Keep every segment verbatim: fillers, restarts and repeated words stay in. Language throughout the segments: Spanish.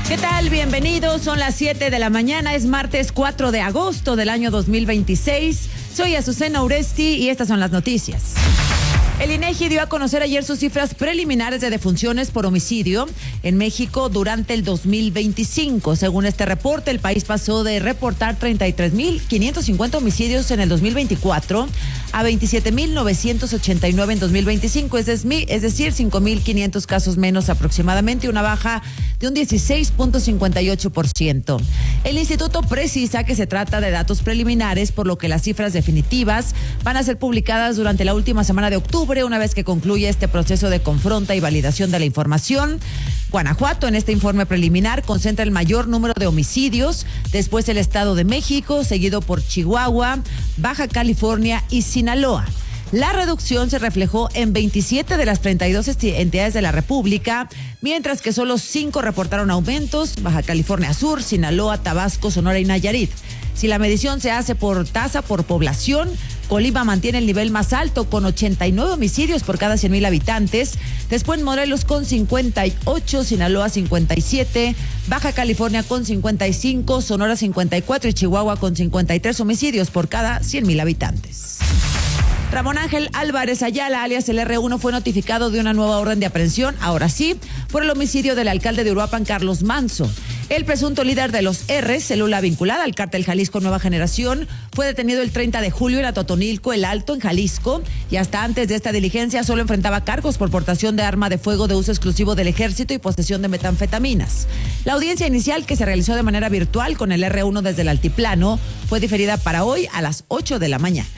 ¿Qué tal? Bienvenidos. Son las siete de la mañana. Es martes cuatro de agosto del año dos mil veintiséis. Soy Azucena Uresti y estas son las noticias. El INEGI dio a conocer ayer sus cifras preliminares de defunciones por homicidio en México durante el dos mil veinticinco. Según este reporte, el país pasó de reportar treinta y tres mil quinientos cincuenta homicidios en el dos mil veinticuatro a veintisiete mil novecientos ochenta y nueve en dos mil veinticinco, es decir, cinco mil quinientos casos menos aproximadamente, una baja de un dieciséis punto cincuenta y ocho por ciento. El instituto precisa que se trata de datos preliminares, por lo que las cifras definitivas van a ser publicadas durante la última semana de octubre, una vez que concluya este proceso de confronta y validación de la información. Guanajuato, en este informe preliminar, concentra el mayor número de homicidios, después el Estado de México, seguido por Chihuahua, Baja California y Sinaloa. La reducción se reflejó en veintisiete de las treinta y dos entidades de la República, mientras que solo cinco reportaron aumentos: Baja California Sur, Sinaloa, Tabasco, Sonora y Nayarit. Si la medición se hace por tasa por población, Colima mantiene el nivel más alto con ochenta y nueve homicidios por cada cien mil habitantes. Después Morelos con cincuenta y ocho, Sinaloa cincuenta y siete, Baja California con cincuenta y cinco, Sonora cincuenta y cuatro y Chihuahua con cincuenta y tres homicidios por cada cien mil habitantes. Ramón Ángel Álvarez Ayala, alias el erre uno, fue notificado de una nueva orden de aprehensión, ahora sí, por el homicidio del alcalde de Uruapan, Carlos Manzo. El presunto líder de los R, célula vinculada al cártel Jalisco Nueva Generación, fue detenido el treinta de julio en Atotonilco, El Alto, en Jalisco, y hasta antes de esta diligencia solo enfrentaba cargos por portación de arma de fuego de uso exclusivo del ejército y posesión de metanfetaminas. La audiencia inicial, que se realizó de manera virtual con el erre uno desde el altiplano, fue diferida para hoy a las ocho de la mañana.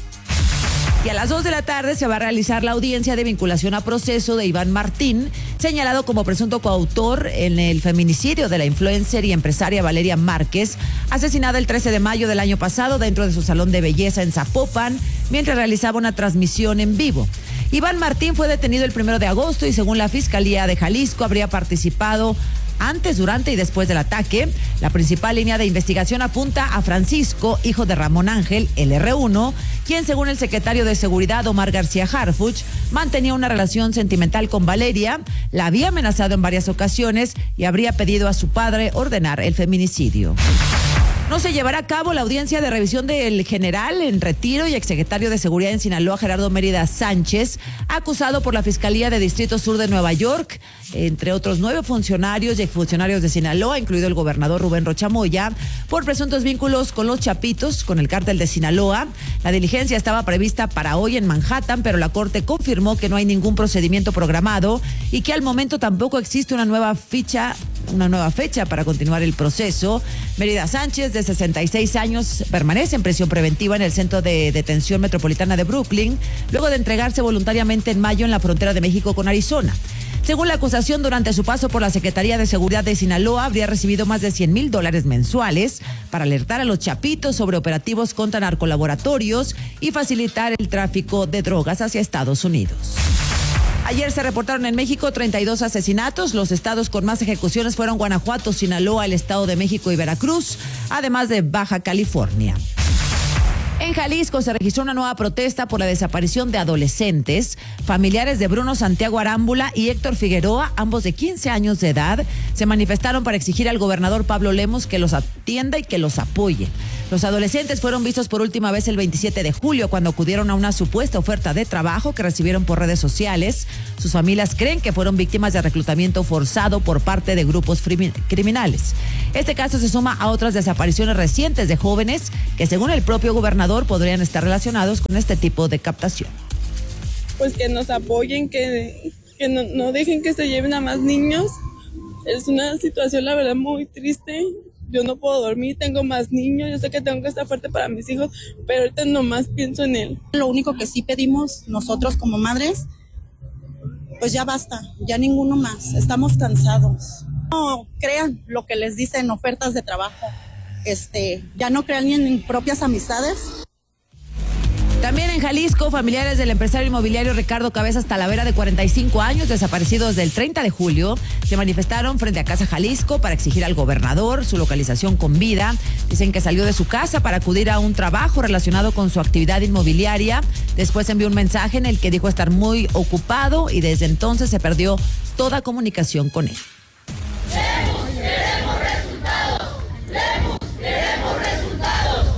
Y a las dos de la tarde se va a realizar la audiencia de vinculación a proceso de Iván Martín, señalado como presunto coautor en el feminicidio de la influencer y empresaria Valeria Márquez, asesinada el trece de mayo del año pasado dentro de su salón de belleza en Zapopan, mientras realizaba una transmisión en vivo. Iván Martín fue detenido el primero de agosto y, según la Fiscalía de Jalisco, habría participado antes, durante y después del ataque. La principal línea de investigación apunta a Francisco, hijo de Ramón Ángel, el erre uno, quien, según el secretario de Seguridad, Omar García Harfuch, mantenía una relación sentimental con Valeria, la había amenazado en varias ocasiones y habría pedido a su padre ordenar el feminicidio. No se llevará a cabo la audiencia de revisión del general en retiro y exsecretario de Seguridad en Sinaloa, Gerardo Mérida Sánchez, acusado por la Fiscalía de Distrito Sur de Nueva York, entre otros nueve funcionarios y exfuncionarios de Sinaloa, incluido el gobernador Rubén Rocha Moya, por presuntos vínculos con los Chapitos, con el cártel de Sinaloa. La diligencia estaba prevista para hoy en Manhattan, pero la Corte confirmó que no hay ningún procedimiento programado y que al momento tampoco existe una nueva ficha, una nueva fecha para continuar el proceso. Mérida Sánchez, de sesenta y seis años, permanece en prisión preventiva en el Centro de Detención Metropolitana de Brooklyn, luego de entregarse voluntariamente en mayo en la frontera de México con Arizona. Según la acusación, durante su paso por la Secretaría de Seguridad de Sinaloa, habría recibido más de cien mil dólares mensuales para alertar a los Chapitos sobre operativos contra narcolaboratorios y facilitar el tráfico de drogas hacia Estados Unidos. Ayer se reportaron en México treinta y dos asesinatos. Los estados con más ejecuciones fueron Guanajuato, Sinaloa, el Estado de México y Veracruz, además de Baja California. En Jalisco se registró una nueva protesta por la desaparición de adolescentes. Familiares de Bruno Santiago Arámbula y Héctor Figueroa, ambos de quince años de edad, se manifestaron para exigir al gobernador Pablo Lemos que los atienda y que los apoye. Los adolescentes fueron vistos por última vez el veintisiete de julio, cuando acudieron a una supuesta oferta de trabajo que recibieron por redes sociales. Sus familias creen que fueron víctimas de reclutamiento forzado por parte de grupos criminales. Este caso se suma a otras desapariciones recientes de jóvenes que, según el propio gobernador, podrían estar relacionados con este tipo de captación. Pues que nos apoyen, que, que no, no dejen que se lleven a más niños. Es una situación, la verdad, muy triste. Yo no puedo dormir, tengo más niños, yo sé que tengo que estar fuerte para mis hijos, pero ahorita nomás pienso en él. Lo único que sí pedimos nosotros como madres, pues ya basta, ya ninguno más, estamos cansados. No crean lo que les dicen ofertas de trabajo, este, ya no crean ni en propias amistades. También en Jalisco, familiares del empresario inmobiliario Ricardo Cabezas Talavera, de cuarenta y cinco años, desaparecido desde el treinta de julio, se manifestaron frente a Casa Jalisco para exigir al gobernador su localización con vida. Dicen que salió de su casa para acudir a un trabajo relacionado con su actividad inmobiliaria. Después envió un mensaje en el que dijo estar muy ocupado y desde entonces se perdió toda comunicación con él. ¡Queremos, queremos!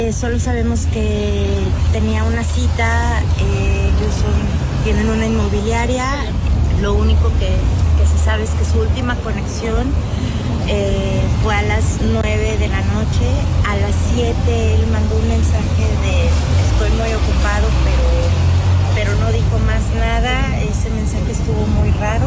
Eh, solo sabemos que tenía una cita, eh, ellos son, tienen una inmobiliaria, lo único que, que se sabe es que su última conexión eh, fue a las nueve de la noche, a las siete él mandó un mensaje de estoy muy ocupado, pero, pero no dijo más nada, ese mensaje estuvo muy raro.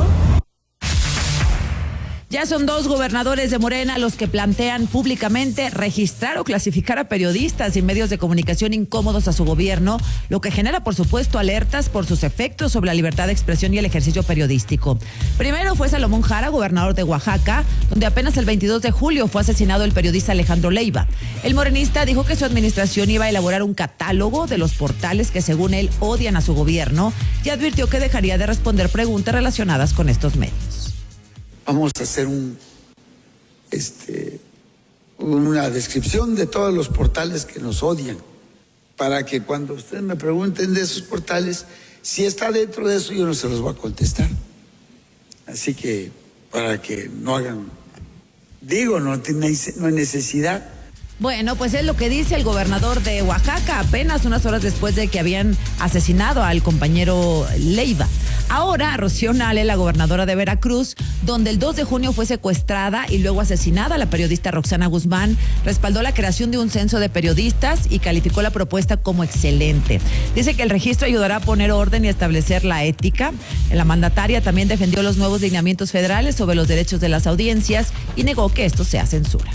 Ya son dos gobernadores de Morena los que plantean públicamente registrar o clasificar a periodistas y medios de comunicación incómodos a su gobierno, lo que genera, por supuesto, alertas por sus efectos sobre la libertad de expresión y el ejercicio periodístico. Primero fue Salomón Jara, gobernador de Oaxaca, donde apenas el veintidós de julio fue asesinado el periodista Alejandro Leiva. El morenista dijo que su administración iba a elaborar un catálogo de los portales que, según él, odian a su gobierno y advirtió que dejaría de responder preguntas relacionadas con estos medios. Vamos a hacer un, este, una descripción de todos los portales que nos odian, para que cuando ustedes me pregunten de esos portales, si está dentro de eso, yo no se los voy a contestar. Así que, para que no hagan, digo, no, tiene, no hay necesidad. Bueno, pues es lo que dice el gobernador de Oaxaca, apenas unas horas después de que habían asesinado al compañero Leiva. Ahora, Rocío Nale, la gobernadora de Veracruz, donde el dos de junio fue secuestrada y luego asesinada la periodista Roxana Guzmán, respaldó la creación de un censo de periodistas y calificó la propuesta como excelente. Dice que el registro ayudará a poner orden y establecer la ética. La mandataria también defendió los nuevos lineamientos federales sobre los derechos de las audiencias y negó que esto sea censura.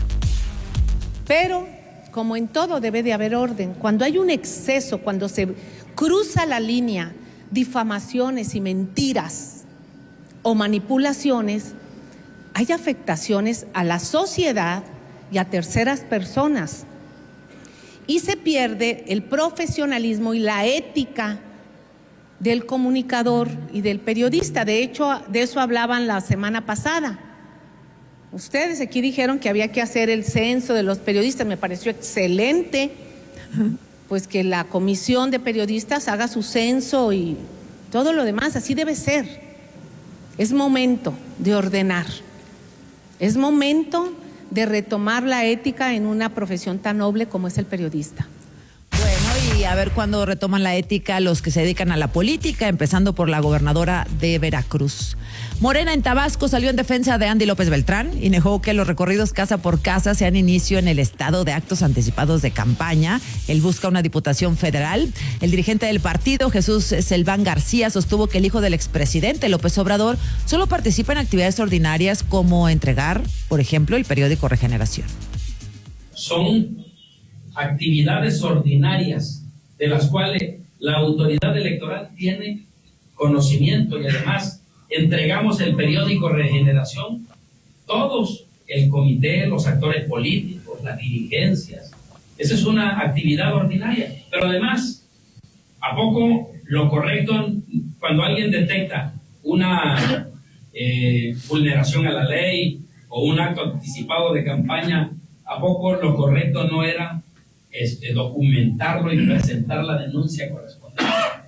Pero, como en todo, debe de haber orden. Cuando hay un exceso, cuando se cruza la línea, difamaciones y mentiras o manipulaciones, hay afectaciones a la sociedad y a terceras personas. Y se pierde el profesionalismo y la ética del comunicador y del periodista. De hecho, de eso hablaban la semana pasada. Ustedes aquí dijeron que había que hacer el censo de los periodistas, me pareció excelente, pues que la comisión de periodistas haga su censo y todo lo demás, así debe ser. Es momento de ordenar, es momento de retomar la ética en una profesión tan noble como es el periodista. Bueno, y a ver cuándo retoman la ética los que se dedican a la política, empezando por la gobernadora de Veracruz. Morena en Tabasco salió en defensa de Andy López Beltrán y negó que los recorridos casa por casa sean inicio en el estado de actos anticipados de campaña. Él busca una diputación federal. El dirigente del partido, Jesús Selván García, sostuvo que el hijo del expresidente López Obrador solo participa en actividades ordinarias como entregar, por ejemplo, el periódico Regeneración. Son actividades ordinarias de las cuales la autoridad electoral tiene conocimiento y además entregamos el periódico Regeneración, todos, el comité, los actores políticos, las dirigencias. Esa es una actividad ordinaria. Pero además, ¿a poco lo correcto cuando alguien detecta una eh, vulneración a la ley o un acto anticipado de campaña, ¿a poco lo correcto no era este, documentarlo y presentar la denuncia correspondiente?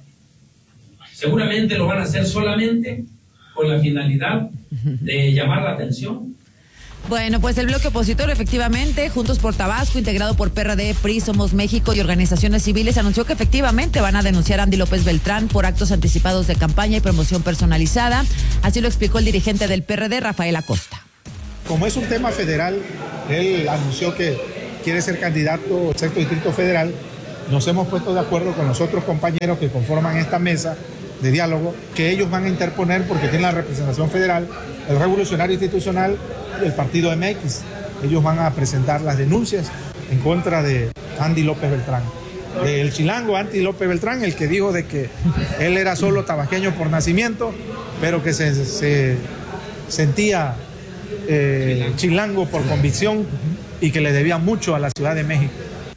Seguramente lo van a hacer solamente con la finalidad de llamar la atención. Bueno, pues el bloque opositor, efectivamente, Juntos por Tabasco, integrado por P R D, P R I, Somos México y organizaciones civiles, anunció que efectivamente van a denunciar a Andy López Beltrán por actos anticipados de campaña y promoción personalizada. Así lo explicó el dirigente del P R D, Rafael Acosta. Como es un tema federal, él anunció que quiere ser candidato al sexto distrito federal. Nos hemos puesto de acuerdo con los otros compañeros que conforman esta mesa de diálogo, que ellos van a interponer porque tienen la representación federal, el Revolucionario Institucional y el Partido M X. Ellos van a presentar las denuncias en contra de Andy López Beltrán. El chilango Andy López Beltrán, el que dijo de que él era solo tabasqueño por nacimiento, pero que se, se sentía eh, chilango por convicción y que le debía mucho a la Ciudad de México.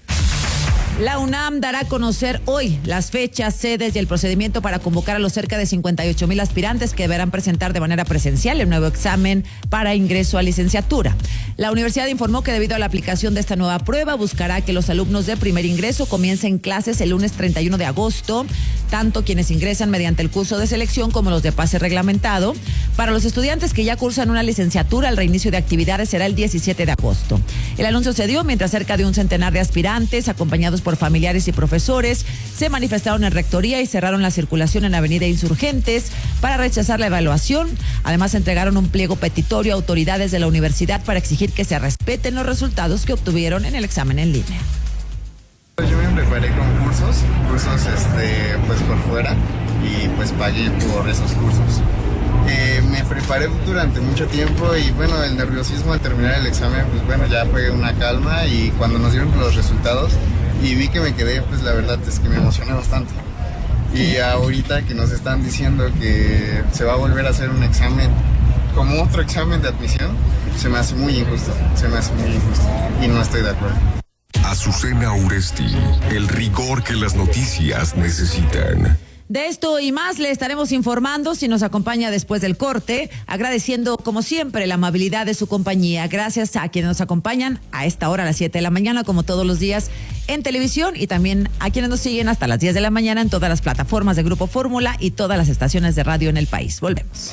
La UNAM dará a conocer hoy las fechas, sedes y el procedimiento para convocar a los cerca de cincuenta y ocho mil aspirantes que deberán presentar de manera presencial el nuevo examen para ingreso a licenciatura. La universidad informó que debido a la aplicación de esta nueva prueba buscará que los alumnos de primer ingreso comiencen clases el lunes treinta y uno de agosto, tanto quienes ingresan mediante el curso de selección como los de pase reglamentado. Para los estudiantes que ya cursan una licenciatura, el reinicio de actividades será el diecisiete de agosto. El anuncio se dio mientras cerca de un centenar de aspirantes, acompañados por familiares y profesores, se manifestaron en rectoría y cerraron la circulación en Avenida Insurgentes para rechazar la evaluación. Además, entregaron un pliego petitorio a autoridades de la universidad para exigir que se respeten los resultados que obtuvieron en el examen en línea. Yo me preparé con cursos, cursos este, pues por fuera, y pues pagué por esos cursos. Eh, me preparé durante mucho tiempo y bueno, el nerviosismo al terminar el examen, pues bueno, ya fue una calma, y cuando nos dieron los resultados y vi que me quedé, pues la verdad es que me emocioné bastante. Y ahorita que nos están diciendo que se va a volver a hacer un examen como otro examen de admisión, se me hace muy injusto, se me hace muy injusto y no estoy de acuerdo. Azucena Uresti, el rigor que las noticias necesitan. De esto y más le estaremos informando si nos acompaña después del corte, agradeciendo como siempre la amabilidad de su compañía. Gracias a quienes nos acompañan a esta hora, a las siete de la mañana, como todos los días en televisión, y también a quienes nos siguen hasta las diez de la mañana en todas las plataformas de Grupo Fórmula y todas las estaciones de radio en el país. Volvemos.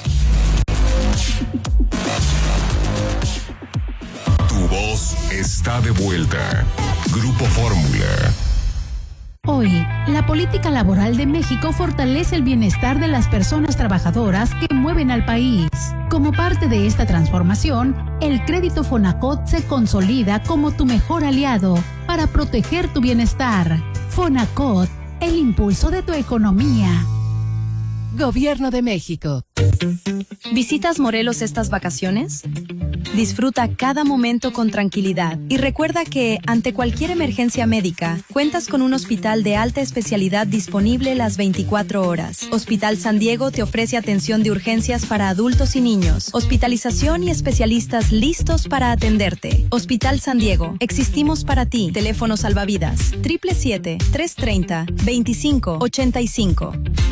Tu voz está de vuelta. Grupo Fórmula. Hoy, la política laboral de México fortalece el bienestar de las personas trabajadoras que mueven al país. Como parte de esta transformación, el crédito Fonacot se consolida como tu mejor aliado para proteger tu bienestar. Fonacot, el impulso de tu economía. Gobierno de México. ¿Visitas Morelos estas vacaciones? Disfruta cada momento con tranquilidad y recuerda que, ante cualquier emergencia médica, cuentas con un hospital de alta especialidad disponible las veinticuatro horas. Hospital San Diego te ofrece atención de urgencias para adultos y niños, hospitalización y especialistas listos para atenderte. Hospital San Diego, existimos para ti. Teléfono salvavidas, siete siete siete, tres tres cero, dos cinco ocho cinco.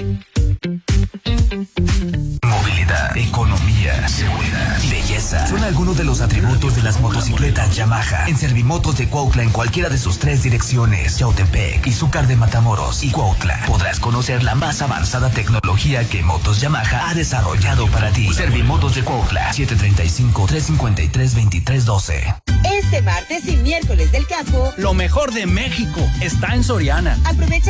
Movilidad, economía, seguridad, belleza son algunos de los atributos de las motocicletas Yamaha. En Servimotos de Cuautla, en cualquiera de sus tres direcciones, Yautepec, Izúcar de Matamoros y Cuautla, podrás conocer la más avanzada tecnología que Motos Yamaha ha desarrollado para ti. Servimotos de Cuautla, siete tres cinco, tres cinco tres, dos tres uno dos. Este martes y miércoles del campo, lo mejor de México está en Soriana. Aprovecha